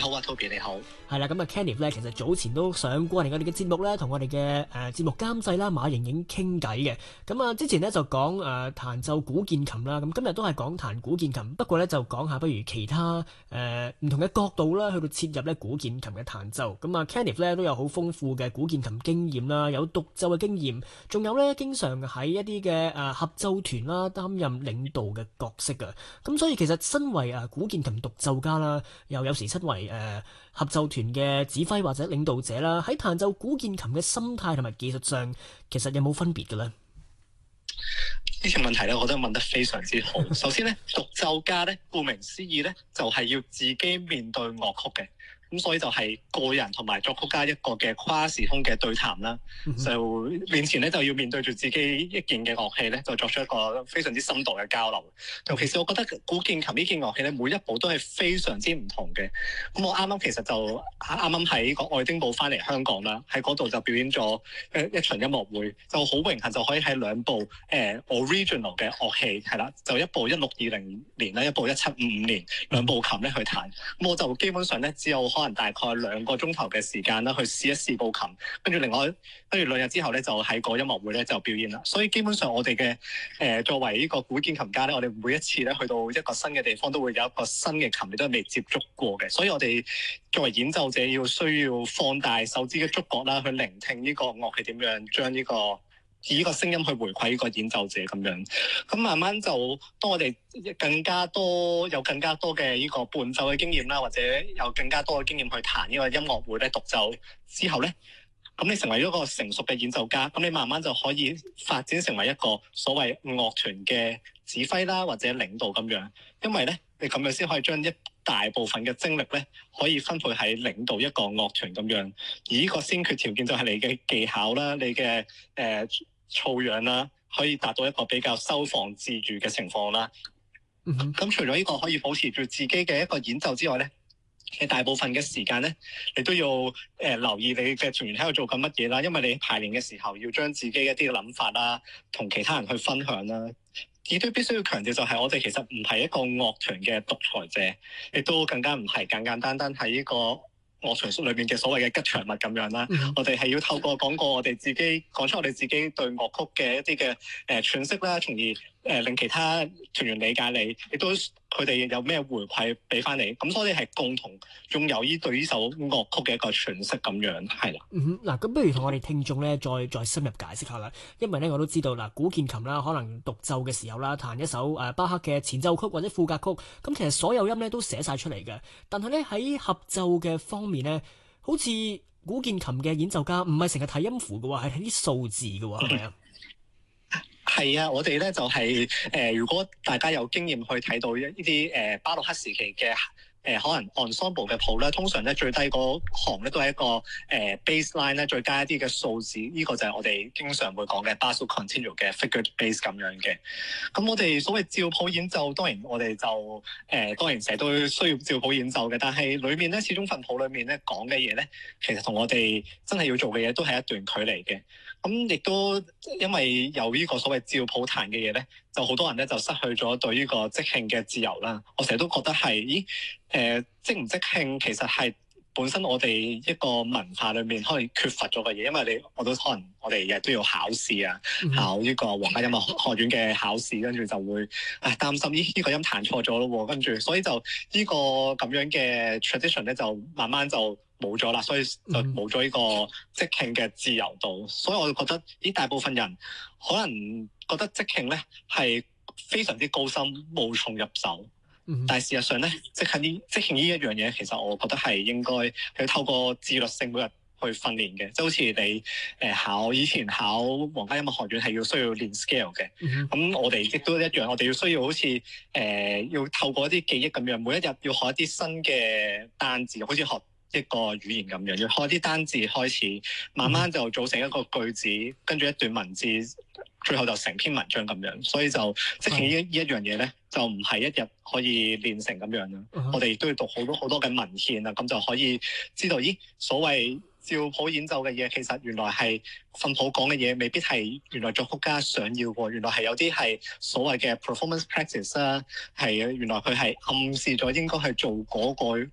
好啊，Toby 你好。 係啦，咁啊 Kenneth 咧，其實早前都上過嚟我哋嘅節目咧，同我哋嘅節目監製啦馬盈盈傾偈嘅。咁啊，之前咧就講彈奏古鍵琴啦，咁今日都係講彈古鍵琴，不過咧就講下不如其他唔同嘅角度啦，去到切入咧古鍵琴嘅彈奏。咁啊 Kenneth 咧都有好豐富嘅古鍵琴經驗啦，有獨奏嘅經驗，仲有咧經常喺一啲嘅合奏團啦擔任領導嘅角色㗎。咁所以其實身為古鍵琴獨奏家啦，又有時身為合奏團嘅指揮或者領導者啦，喺彈奏古鍵琴嘅心態同埋技術上，其實有冇分別嘅咧？ 呢條問題咧，我覺得問得非常之好。首先咧，獨奏家咧，顧名思義咧，就係要自己面對樂曲嘅。咁所以就係個人同埋作曲家一個嘅跨時空嘅對談啦。就面前咧就要面對住自己一件嘅樂器咧，就作出一個非常之深度嘅交流。尤其是我覺得古鍵琴呢件樂器咧，每一步都係非常之唔同嘅。咁我啱啱其實就啱啱喺個愛丁堡翻嚟香港啦，喺嗰度就表演咗一場音樂會，就好榮幸就可以喺兩部original 嘅樂器係啦，就一部1620年啦，一部1755年兩部琴咧去彈。咁我就基本上咧只有可能大概2個鐘頭嘅時間啦，去試一試部琴，跟住2日之後咧，就喺個音樂會咧就表演啦。所以基本上我哋嘅作為呢個古鍵琴家咧，我哋每一次咧去到一個新嘅地方，都會有一個新嘅琴，你都係未接觸過嘅。所以我哋作為演奏者，需要放大手指嘅觸覺啦，去聆聽呢個樂器點樣將以呢個聲音去回饋呢個演奏者咁樣。咁慢慢就當我哋有更加多嘅呢個伴奏嘅經驗啦，或者有更加多嘅經驗去彈呢個音樂會咧獨奏之後咧，咁你成為咗一個成熟嘅演奏家，咁你慢慢就可以發展成為一個所謂樂團嘅指揮啦，或者領導咁樣。因為咧，你咁樣先可以將一大部分嘅精力咧，可以分配喺領導一個樂團咁樣。而呢個先決條件就係你嘅技巧啦，你嘅操養啦，可以達到一個比較收放自如嘅情況啦。咁除咗呢個可以保持住自己嘅一個演奏之外咧，你大部分嘅時間咧，你都要留意你嘅團員喺度做緊乜嘢啦。因為你排練嘅時候要將自己一啲嘅諗法啦，同其他人去分享啦。亦都必須要強調就係我哋其實唔係一個樂團嘅獨裁者，亦都更加唔係簡簡單單喺呢個樂團裏面嘅所謂嘅吉祥物咁樣啦。我哋係要透過講我哋自己講出我哋自己對樂曲嘅一啲嘅詮釋啦，從而令其他團員理解你，亦都佢哋有咩回饋俾翻你。咁所以係共同擁有對呢首樂曲嘅一個詮釋咁樣，係啦。 嗱，咁不如同我哋聽眾咧再深入解釋下啦。因為咧我都知道嗱，古鍵琴啦，可能獨奏嘅時候啦，彈一首巴赫嘅前奏曲或者賦格曲，咁其實所有音咧都寫晒出嚟嘅。但係咧喺合奏嘅方面咧，好似古鍵琴嘅演奏家唔係成日睇音符嘅喎，係睇啲數字嘅喎，係咪啊？ 係啊，我哋咧就係如果大家有經驗去睇到呢啲巴洛克時期嘅可能 ensemble 嘅譜咧，通常咧最低嗰行咧都係一個baseline 咧，再加一啲嘅數字，呢個就係我哋經常會講嘅 basso continuo 嘅 figured bass 咁樣嘅。咁我哋所謂照譜演奏，當然我哋就當然成日都需要照譜演奏嘅，但係裏面咧始終份譜裏面咧講嘅嘢咧，其實同我哋真係要做嘅嘢都係一段距離嘅。咁亦都因為有呢個所謂照譜彈嘅嘢咧，就好多人咧就失去咗對呢個即興嘅自由啦。我成日都覺得係，即唔即興其實係本身我哋一個文化裏面可能缺乏咗嘅嘢，因為我哋日日都要考試啊，考呢個皇家音樂學院嘅考試，跟住就會擔心呢個音彈錯咗咯喎，跟住所以就呢個咁樣嘅 tradition 咧就慢慢就冇咗啦，所以就冇咗呢個即興嘅自由度。所以我就覺得大部分人可能覺得即興咧係非常之高深，無從入手。但係事實上咧，即興呢一樣嘢，其實我覺得係應該係透過自律性每日去訓練嘅，即係好似你以前考皇家音樂學院係需要練 scale 嘅，咁我哋亦都一樣，我哋需要好似要透過一啲記憶咁樣，每一日要學一啲新嘅單字，好似學一個語言咁樣，要學一啲單字開始，慢慢就組成一個句子，跟住一段文字，最後就成篇文章咁樣。所以就即係呢一樣嘢咧，就唔係一日可以練成咁樣啦。我哋亦都要讀好多嘅文獻啊，咁就可以知道，所謂照譜演奏嘅嘢，其實原來係份譜講嘅嘢，未必係原來作曲家想要嘅。原來係有啲係所謂嘅 performance practice 啦，係原來佢係暗示咗應該去做嗰